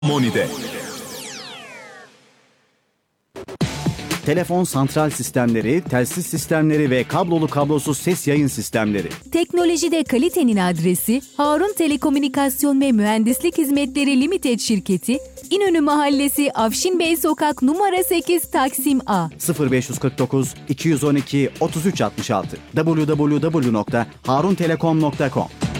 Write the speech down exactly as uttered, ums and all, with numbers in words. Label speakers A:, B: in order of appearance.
A: Moni'de. Telefon santral sistemleri, telsiz sistemleri ve kablolu kablosuz ses yayın sistemleri.
B: Teknolojide kalitenin adresi Harun Telekomünikasyon ve Mühendislik Hizmetleri Limited şirketi, İnönü Mahallesi Afşin Bey Sokak numara sekiz Taksim A.
A: sıfır beş kırk dokuz iki yüz on iki otuz üç altmış altı w w w nokta haruntelekom nokta com